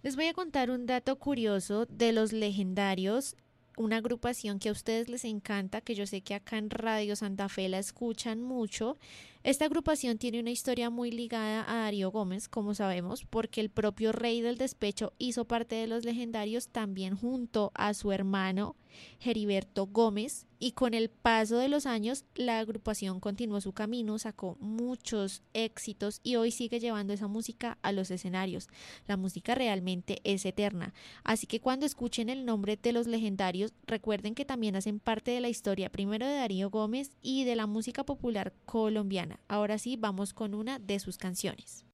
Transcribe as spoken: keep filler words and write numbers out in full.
Les voy a contar un dato curioso de Los Legendarios, una agrupación que a ustedes les encanta, que yo sé que acá en Radio Santa Fe la escuchan mucho. Esta agrupación tiene una historia muy ligada a Darío Gómez, como sabemos, porque el propio Rey del Despecho hizo parte de Los Legendarios también junto a su hermano Heriberto Gómez, y con el paso de los años la agrupación continuó su camino, sacó muchos éxitos y hoy sigue llevando esa música a los escenarios. La música realmente es eterna. Así que cuando escuchen el nombre de Los Legendarios, recuerden que también hacen parte de la historia primero de Darío Gómez y de la música popular colombiana. Ahora sí, vamos con una de sus canciones.